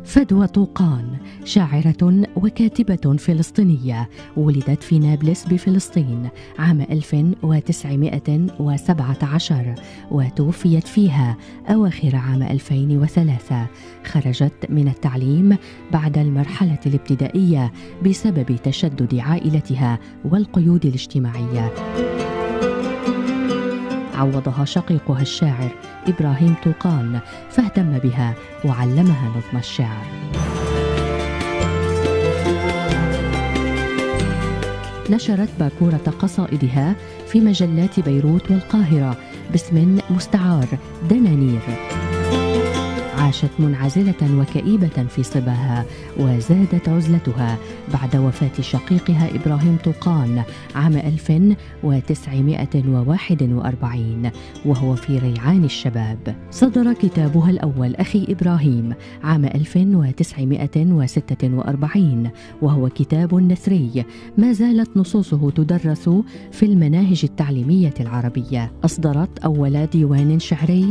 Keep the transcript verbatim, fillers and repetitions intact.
فدوى طوقان شاعرة وكاتبة فلسطينية، ولدت في نابلس بفلسطين عام ألف وتسعمائة وسبعة عشر وتوفيت فيها أواخر عام ألفين وثلاثة. خرجت من التعليم بعد المرحلة الابتدائية بسبب تشدد عائلتها والقيود الاجتماعية. عوضها شقيقها الشاعر إبراهيم طوقان فاهتم بها وعلمها نظم الشعر. نشرت باكورة قصائدها في مجلات بيروت والقاهرة باسم مستعار دنانير. عاشت منعزلة وكئيبة في صباها، وزادت عزلتها بعد وفاة شقيقها إبراهيم طوقان عام ألف وتسعمائة وواحد وأربعين وهو في ريعان الشباب. صدر كتابها الأول أخي إبراهيم عام ألف وتسعمائة وستة وأربعين وهو كتاب نثري ما زالت نصوصه تدرس في المناهج التعليمية العربية. أصدرت أول ديوان شعري